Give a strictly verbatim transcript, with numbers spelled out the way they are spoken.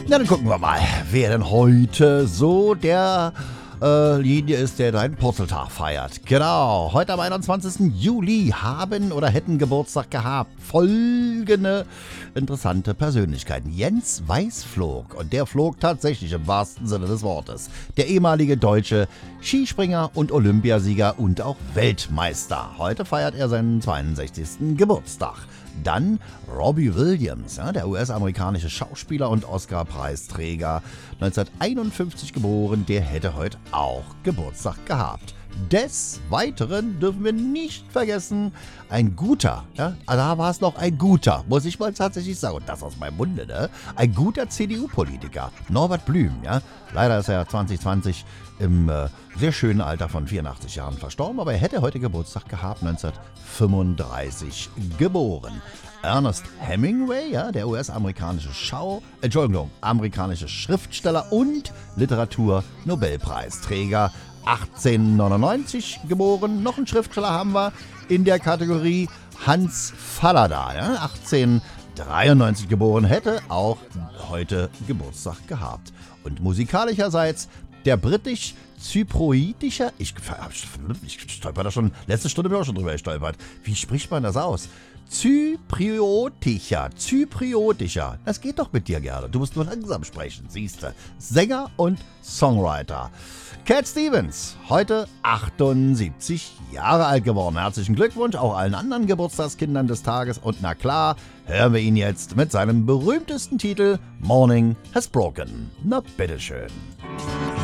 Na, dann gucken wir mal, wer denn heute so der äh, Linie ist, der deinen Purzeltag feiert. Genau, heute am einundzwanzigsten Juli haben oder hätten Geburtstag gehabt folgende interessante Persönlichkeiten. Jens Weißflog, und der flog tatsächlich im wahrsten Sinne des Wortes. Der ehemalige deutsche Skispringer und Olympiasieger und auch Weltmeister. Heute feiert er seinen zweiundsechzigsten Geburtstag. Dann Robbie Williams, ja, der U S-amerikanische Schauspieler und Oscar-Preisträger, neunzehnhunderteinundfünfzig geboren, der hätte heute auch Geburtstag gehabt. Des Weiteren dürfen wir nicht vergessen, ein guter, ja, da war es noch ein guter, muss ich mal tatsächlich sagen, und das aus meinem Munde, ne? Ein guter C D U-Politiker, Norbert Blüm, ja. Leider ist er zwanzig zwanzig im äh, sehr schönen Alter von vierundachtzig Jahren verstorben, aber er hätte heute Geburtstag gehabt, neunzehnhundertfünfunddreißig geboren. Ernest Hemingway, ja, der U S-amerikanische Schau, Entschuldigung, amerikanische Schriftsteller und Literatur-Nobelpreisträger, achtzehnhundertneunundneunzig geboren. Noch einen Schriftsteller haben wir in der Kategorie, Hans Fallada, ja, achtzehnhundertdreiundneunzig geboren, hätte auch heute Geburtstag gehabt. Und musikalischerseits der britisch-zypriotischer, ich, ich stolper da schon, letzte Stunde bin ich auch schon drüber gestolpert. Wie spricht man das aus? Zypriotischer, Zypriotischer, das geht doch mit dir gerne. Du musst nur langsam sprechen, siehste. Sänger und Songwriter. Cat Stevens, heute achtundsiebzig Jahre alt geworden. Herzlichen Glückwunsch auch allen anderen Geburtstagskindern des Tages. Und na klar, hören wir ihn jetzt mit seinem berühmtesten Titel Morning Has Broken. Na bitteschön.